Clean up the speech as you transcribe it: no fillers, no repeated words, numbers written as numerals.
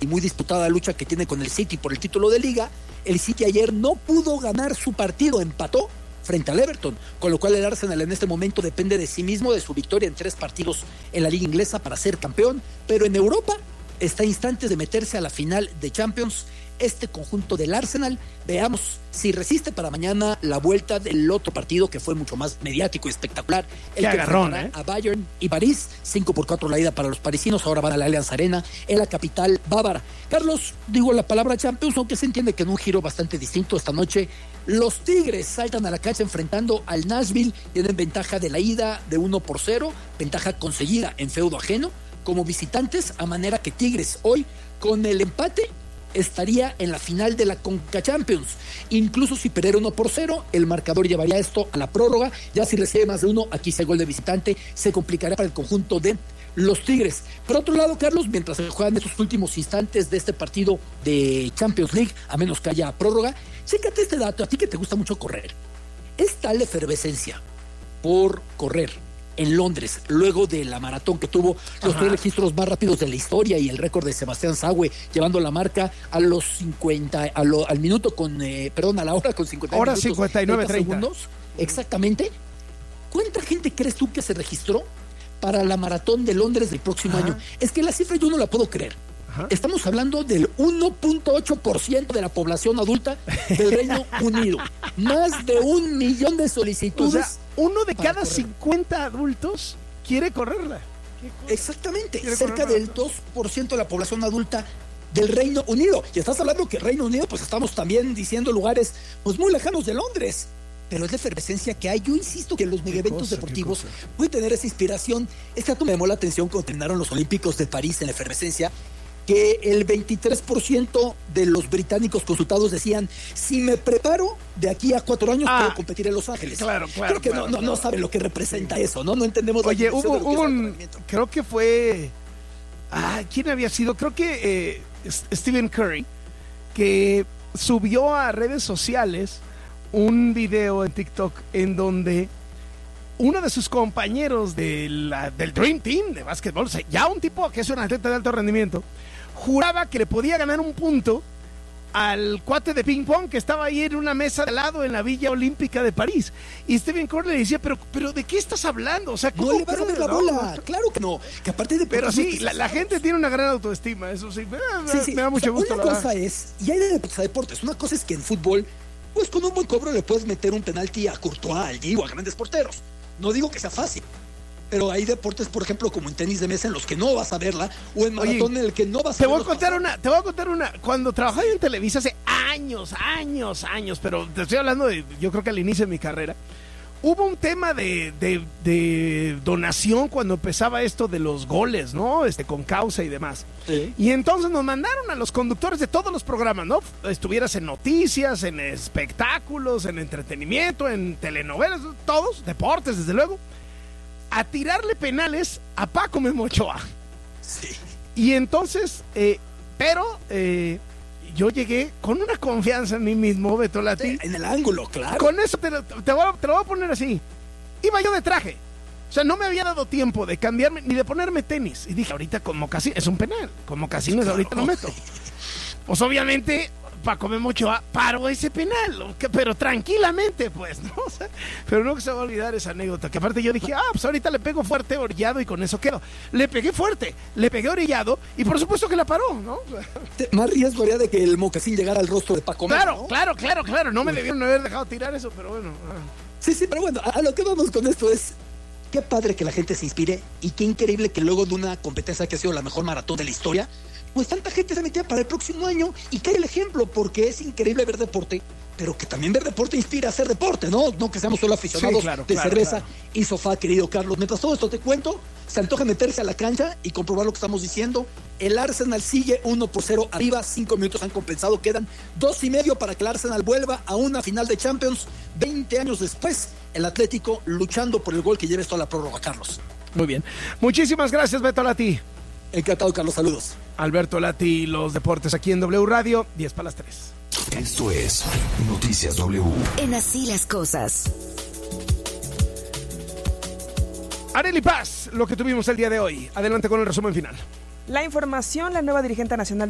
y muy disputada lucha que tiene con el City por el título de Liga, el City ayer no pudo ganar su partido, empató frente al Everton, con lo cual el Arsenal en este momento depende de sí mismo, de su victoria en 3 partidos en la Liga Inglesa para ser campeón, pero en Europa está a instantes de meterse a la final de Champions. Este conjunto del Arsenal, veamos si resiste para mañana la vuelta del otro partido que fue mucho más mediático y espectacular, el que agarrón, a Bayern y París, 5-4 la ida para los parisinos, ahora van a la Allianz Arena en la capital bávara. Carlos, digo la palabra Champions, aunque se entiende que en un giro bastante distinto esta noche, los Tigres saltan a la cancha enfrentando al Nashville, tienen ventaja de la ida de 1-0, ventaja conseguida en feudo ajeno, como visitantes, a manera que Tigres hoy, con el empate, estaría en la final de la Conca Champions. Incluso si perdiera 1-0, el marcador llevaría esto a la prórroga. Ya si recibe más de 1, aquí se gol de visitante, se complicará para el conjunto de los Tigres. Por otro lado, Carlos, mientras se juegan estos últimos instantes de este partido de Champions League, a menos que haya prórroga, chécate este dato, a ti que te gusta mucho correr. Es tal la efervescencia por correr en Londres, luego de la maratón que tuvo los 3 registros más rápidos de la historia y el récord de Sebastián Saue, llevando la marca a los 50, al minuto con, a la hora con 50 hora minutos, 59:30 segundos, exactamente. ¿Cuánta gente crees tú que se registró para la maratón de Londres del próximo año? Es que la cifra yo no la puedo creer. Estamos hablando del 1.8% de la población adulta del Reino Unido. Más de 1 millón de solicitudes. O sea, uno de cada 50 adultos quiere correrla. Exactamente, cerca del 2% de la población adulta del Reino Unido. Y estás hablando que Reino Unido, pues estamos también diciendo lugares pues muy lejanos de Londres. Pero es la efervescencia que hay. Yo insisto que los megaeventos deportivos pueden tener esa inspiración. Este dato me llamó la atención cuando terminaron los Olímpicos de París en la efervescencia, que el 23% de los británicos consultados decían, si me preparo de aquí a 4 años puedo competir en Los Ángeles. Claro. Creo que no saben lo que representa eso, ¿no? No entendemos. Oye, hubo un, creo que fue, ¿quién había sido? Creo que Stephen Curry, que subió a redes sociales un video en TikTok en donde uno de sus compañeros del Dream Team de básquetbol, o sea, ya un tipo que es un atleta de alto rendimiento, juraba que le podía ganar un punto al cuate de ping pong que estaba ahí en una mesa de al lado en la Villa Olímpica de París. Y Stephen Curry le decía, pero ¿de qué estás hablando? O sea, ¿cómo no le va a dar la bola? Claro que no. Que aparte de pero sí, la gente tiene una gran autoestima, eso sí. Me da mucho gusto. Una cosa es, y hay de deportes, una cosa es que en fútbol, pues con un buen cobro le puedes meter un penalti a Courtois, al Diego, a grandes porteros. No digo que sea fácil, pero hay deportes, por ejemplo, como en tenis de mesa, en los que no vas a verla, o en maratón en el que no vas a verla. Te voy a contar una. Cuando trabajaba en Televisa hace años, pero te estoy hablando de, yo creo que al inicio de mi carrera, hubo un tema de donación cuando empezaba esto de los goles, ¿no? Con causa y demás. Sí. Y entonces nos mandaron a los conductores de todos los programas, ¿no? Estuvieras en noticias, en espectáculos, en entretenimiento, en telenovelas, todos, deportes, desde luego, a tirarle penales a Paco Memo Ochoa. Sí. Y entonces, yo llegué con una confianza en mí mismo, Beto Lati. Sí, en el ángulo, claro. Con eso te lo voy a poner así. Iba yo de traje. O sea, no me había dado tiempo de cambiarme ni de ponerme tenis. Y dije, ahorita como casi es un penal. Como casi no es, ahorita lo meto. Pues obviamente Paco Memo Ochoa paró ese penal, pero tranquilamente, pues, ¿no? O sea, pero no se va a olvidar esa anécdota, que aparte yo dije, pues ahorita le pego fuerte, orillado, y con eso quedo. Le pegué fuerte, le pegué orillado, y por supuesto que la paró, ¿no? Más riesgo haría de que el mocasín llegara al rostro de Paco Memo, ¿no? Claro, no me debieron haber dejado tirar eso, pero bueno. Sí, pero bueno, a lo que vamos con esto es, qué padre que la gente se inspire, y qué increíble que luego de una competencia que ha sido la mejor maratón de la historia, pues tanta gente se metía para el próximo año, y cae el ejemplo, porque es increíble ver deporte, pero que también ver deporte inspira a hacer deporte, ¿no? No que seamos solo aficionados de cerveza y sofá, querido Carlos. Mientras todo esto te cuento, se antoja meterse a la cancha y comprobar lo que estamos diciendo. El Arsenal sigue 1-0 arriba, 5 minutos han compensado, quedan 2:30 para que el Arsenal vuelva a una final de Champions. 20 años después, el Atlético luchando por el gol que lleve esto a la prórroga, Carlos. Muy bien. Muchísimas gracias, Beto Lati. Encantado, Carlos, saludos. Alberto Lati, los deportes aquí en W Radio, 10:03. Esto es Noticias W. En Así las Cosas. Arely Paz, lo que tuvimos el día de hoy. Adelante con el resumen final. La información, la nueva dirigente nacional